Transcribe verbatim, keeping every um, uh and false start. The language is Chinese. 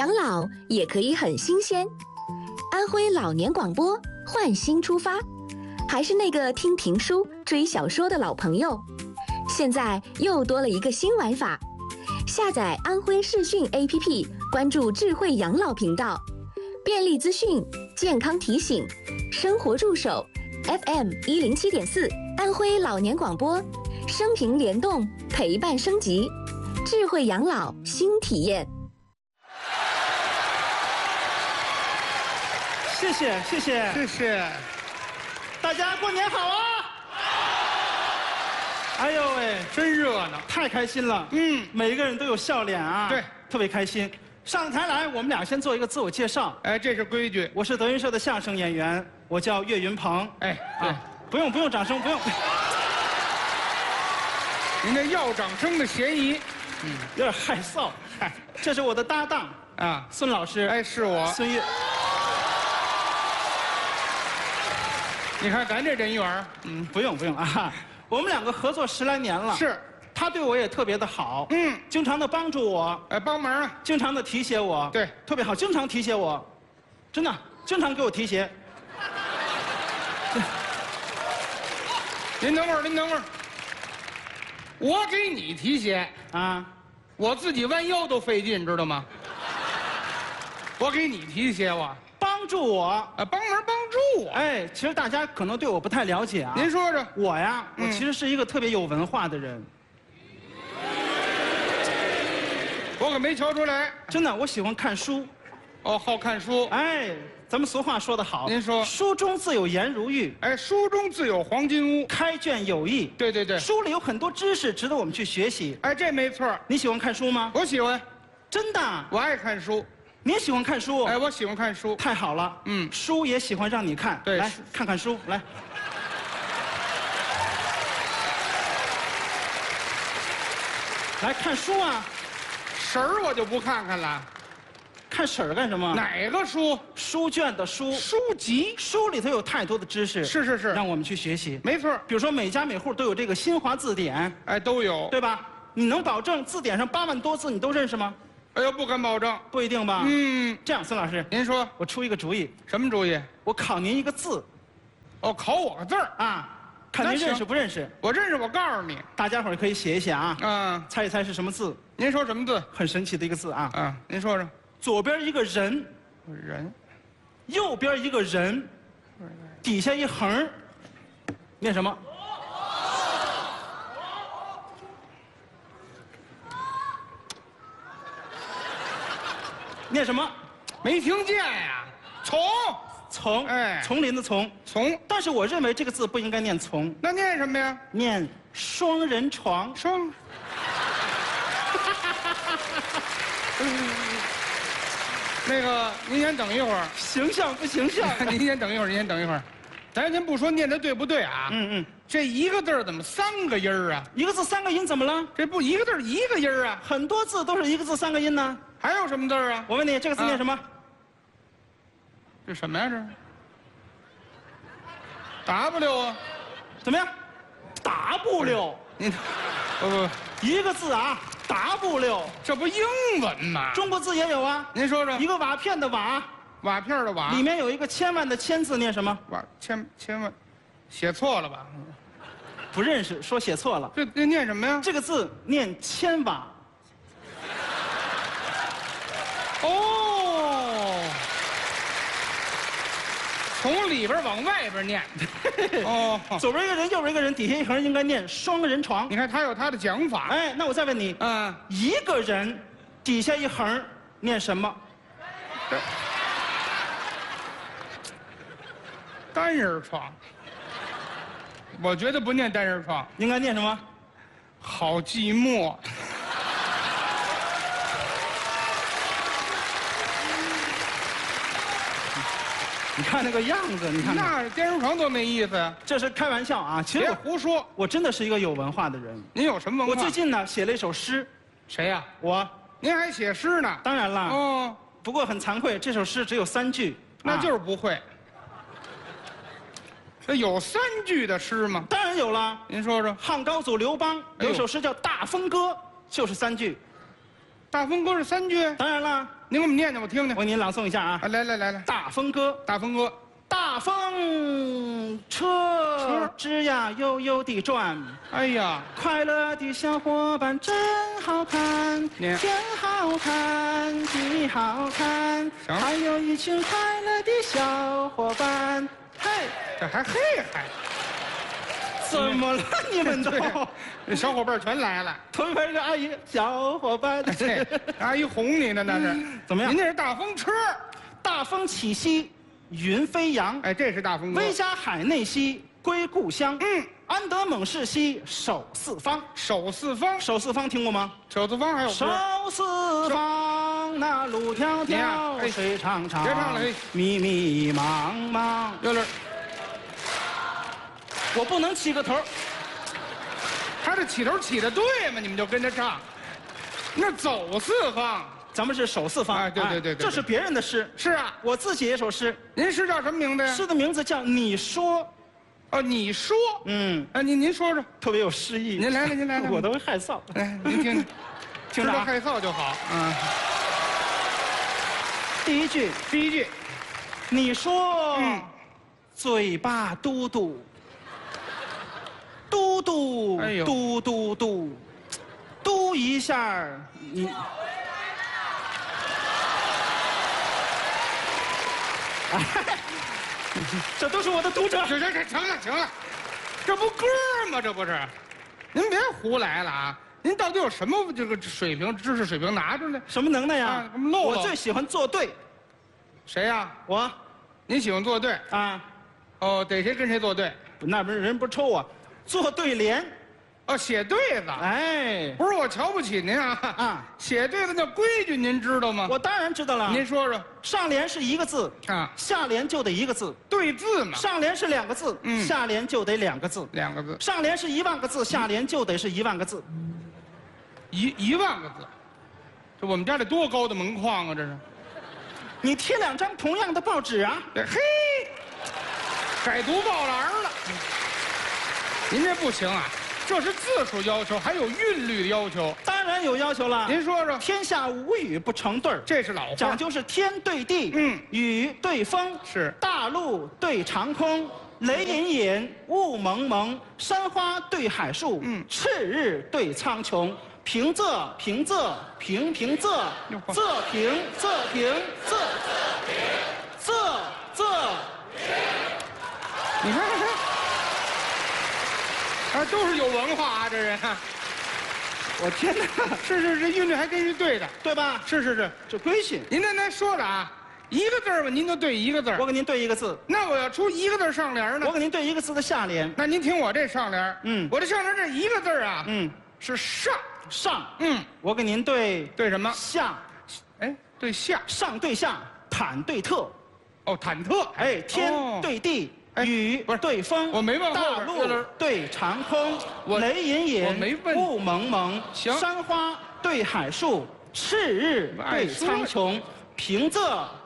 养老也可以很新鲜。安徽老年广播换新出发，还是那个听评书、追小说的老朋友，现在又多了一个新玩法。下载安徽视讯 A P P， 关注智慧养老频道，便利资讯、健康提醒、生活助手 ，F M 一零七点四，安徽老年广播，生平联动，陪伴升级，智慧养老新体验。 谢谢谢谢谢谢， 大家过年好啊！哎呦喂， 真热闹， 太开心了。 嗯， 每一个人都有笑脸啊。 对， 特别开心。上台来，我们俩先做一个自我介绍。 哎，这是规矩。 我是德云社的相声演员，我叫岳云鹏。 哎，对， 啊，不用不用掌声，不用。 您这要掌声的嫌疑。 嗯，有点害臊。这是我的搭档啊， 孙老师。 哎，是我。 孙越。 你看咱这人缘， 嗯，不用不用啊，我们两个合作十来年了。 是， 他对我也特别的好。 嗯， 经常的帮助我。 哎，帮忙啊。 经常的提携我。 对， 特别好，经常提携我，真的，经常给我提携。 您等会儿，您等会儿。我给你提携啊， 我自己弯腰都费劲，知道吗？我给你提携我。 帮助我啊， 帮忙帮助我。 哎，其实大家可能对我不太了解啊。 您说说。 我呀， 嗯、 我其实是一个特别有文化的人。 我可没瞧出来。 真的，我喜欢看书。 哦，好看书。 哎，咱们俗话说得好。 您说。 书中自有颜如玉。 哎，书中自有黄金屋。 开卷有益。 对对对。 书里有很多知识值得我们去学习。 哎，这没错。 你喜欢看书吗？ 我喜欢。 真的。 我爱看书。 你也喜欢看书？ 哎，我喜欢看书。 太好了。 嗯， 书也喜欢让你看。 对， 来看看书，来。来看书啊。 婶儿我就不看看了。 看婶儿干什么？ 哪个书？ 书卷的书。 书籍。 书里头有太多的知识。 是是是。 让我们去学习。 没错。 比如说每家每户都有这个新华字典。 哎，都有。 对吧？你能保证字典上八万多字你都认识吗？ 哎呦，不敢保证。 不一定吧？ 嗯。 这样，孙老师， 您说。 我出一个主意。 什么主意？ 我考您一个字。 哦，考我个字儿啊？看您认识不认识？ 我认识，我告诉你。 大家伙儿可以写一写啊。 嗯。 猜一猜是什么字？ 您说什么字？ 很神奇的一个字啊。 啊，您说说。 左边一个人。 人。 右边一个人。底下一横。念什么？念什么？ 没听见呀。从。 从。 哎， 丛林的丛。 从。 但是我认为这个字不应该念从。 那念什么呀？ 念双人床。 双。那个，您先等一会儿。 形象不形象？ 您先等一会儿，您先等一会儿。咱先不说念的对不对啊？ 嗯嗯。 这一个字怎么三个音儿啊？ 一个字三个音怎么了？ 这不一个字一个音儿啊？ 很多字都是一个字三个音呢。 还有什么字啊？ 我问你，这个字念什么？啊、 这什么呀？这 W 啊？ 怎么样 ？W？ 您不不， 一个字啊 ，W， 这不英文吗？ 中国字也有啊。 您说说。 一个瓦片的瓦， 瓦片的瓦， 里面有一个千万的千字，念什么？ 瓦千千万，写错了吧？ 不认识，说写错了。 这这念什么呀？ 这个字念千瓦。哦， 从里边往外边念。哦， 左边一个人，右边一个人，底下一横，应该念双人床。 你看他有他的讲法。 哎，那我再问你，嗯，一个人底下一横念什么？ 单人床。我觉得不念单人床， 应该念什么？ 好寂寞。 你看那个样子，你看那单人床多没意思呀！ 这是开玩笑啊，其实别胡说， 我真的是一个有文化的人。 您有什么文化？ 我最近呢写了一首诗。 谁呀？ 我。 您还写诗呢？ 当然了。 哦。 不过很惭愧，这首诗只有三句。 那就是不会。这有三句的诗吗？ 当然有了。 您说说。 汉高祖刘邦有首诗叫《大风歌》，就是三句。 大风歌是三句， 当然了， 您给我们念念，我听听。 我给您朗诵一下啊， 啊，来来来来， 大风歌。 大风歌， 大风车车吱呀悠悠地转， 哎呀， 快乐的小伙伴真好看， 念天好看，地好看， 行了还有一群快乐的小伙伴。嘿， 这还嘿还， 怎么了你们都？ 这小伙伴全来了。 头一排这个阿姨，小伙伴。 这阿姨哄你呢，那是怎么样您这是大风车， 大风起兮云飞扬， 哎，这是大风歌。 威加海内兮归故乡。 嗯， 安得猛士兮守四方。 守四方， 守四方听过吗？ 守四方还有守歌。 四方，那路迢你呀迢， 哎水长长， 别唱了嘿迷迷茫茫。 有点， 我不能起个头儿， 他这起头起的对吗？你们就跟着唱，那走四方。 咱们是守四方。 哎对对对对对这是别人的诗， 是啊， 我自己也首诗， 您诗叫什么名字呀？ 诗的名字叫《你说》。 哦，你说， 嗯， 啊，您您说说， 特别有诗意。 您来来，您来来， 我都害臊。 来，您听听， 听着啊， 知道害臊就好。啊， 第一句， 第一句， 你说， 嗯嘴巴嘟嘟，嘟嘟， 哎呦嘟嘟嘟，嘟一下儿你。这都是我的读者。 行行行，行了行了，这不歌吗？这不是，您别胡来了啊！您到底有什么这个水平、知识水平拿出来？ 什么能耐呀啊？我们漏了我最喜欢作对。 谁呀？ 我您喜欢作对？ 啊， 哦，逮谁跟谁作对？ 那不是人不是抽我，作对联。 哦，写对子。 哎， 不是我瞧不起您啊！ 啊， 写对子那规矩您知道吗？ 我当然知道了。 您说说上联是一个字， 啊， 下联就得一个字； 对字嘛， 上联是两个字， 嗯下联就得两个字； 两个字， 上联是一万个字，下联就得是一万个字。 一一万个字。这我们家这多高的门框啊！这是， 你贴两张同样的报纸啊， 这嘿，改读报栏了。您这不行啊！这是字数要求，还有韵律的要求。 当然有要求了。 您说说， 天下无语不成对儿， 这是老话， 讲究是天对地， 嗯雨对风， 是大陆对长空，雷隐隐，雾蒙蒙，山花对海树， 嗯赤日对苍穹，平仄平仄平平仄， 哟呵仄平仄平仄仄仄， 你看看看，啊，都是有文化啊，这人啊， 我天哪， 是是是，韵律还真是对的， 对吧？ 是是是。 这规矩。 您刚才说了啊，一个字儿吧，您就对一个字儿。 我给您对一个字， 那我要出一个字儿上联呢我？给您对一个字的下联。 那您听我这上联， 嗯我这上联这一个字儿啊， 嗯， 是上， 上。 嗯， 我给您对对什么？ 下， 哎，对下， 上对下，坦对特。 哦，忐忑， 哎，天哦对地， 哎雨不是对风， 我没问后大边陆对长空， 我雷隐我没隐， 问雾蒙蒙， 行山花对海树，赤日对爱说苍穹，平仄